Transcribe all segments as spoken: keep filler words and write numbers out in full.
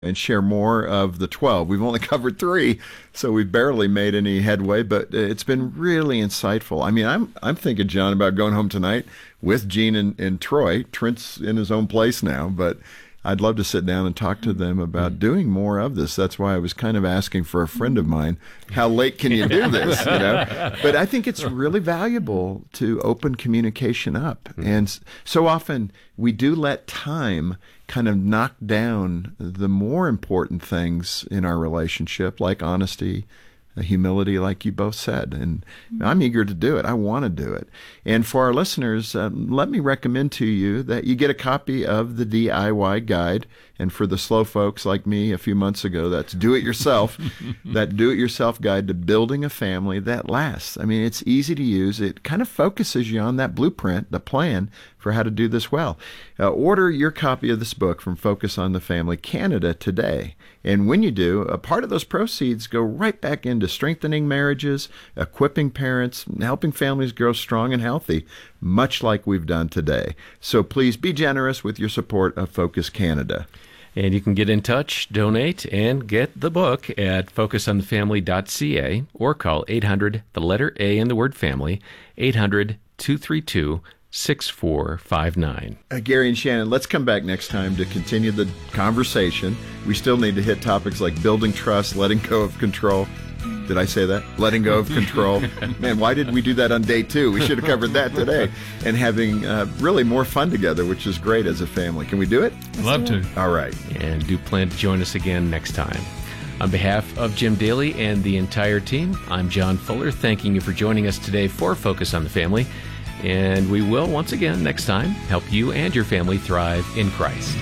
and share more of the twelve. We've only covered three, so we've barely made any headway, but it's been really insightful. I mean, I'm I'm thinking, John, about going home tonight with Gene and, and Troy. Trent's in his own place now, but I'd love to sit down and talk to them about doing more of this. That's why I was kind of asking for a friend of mine, how late can you do this? You know? But I think it's really valuable to open communication up. And so often we do let time kind of knock down the more important things in our relationship, like honesty, humility, like you both said. And I'm eager to do it. I want to do it. And for our listeners, uh, let me recommend to you that you get a copy of the D I Y guide. And for the slow folks like me a few months ago, that's do-it-yourself, that do-it-yourself guide to building a family that lasts. I mean, it's easy to use. It kind of focuses you on that blueprint, the plan for how to do this well. Uh, order your copy of this book from Focus on the Family Canada today. And when you do, a part of those proceeds go right back into strengthening marriages, equipping parents, helping families grow strong and healthy, much like we've done today. So please be generous with your support of Focus Canada. And you can get in touch, donate, and get the book at focus on the family dot c a or call eight hundred, the letter A in the word family, eight hundred, two three two, six four five nine. Uh, Gary and Shannon, let's come back next time to continue the conversation. We still need to hit topics like building trust, letting go of control. Did I say that? Letting go of control. Man, why did we do that on day two? We should have covered that today. And having uh, really more fun together, which is great as a family. Can we do it? Love to. All right. And do plan to join us again next time. On behalf of Jim Daly and the entire team, I'm John Fuller, thanking you for joining us today for Focus on the Family. And we will, once again, next time, help you and your family thrive in Christ.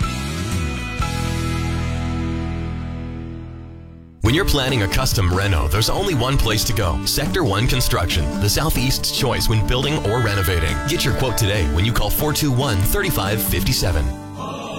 When you're planning a custom reno, there's only one place to go. Sector one Construction, the Southeast's choice when building or renovating. Get your quote today when you call four two one, three five five seven.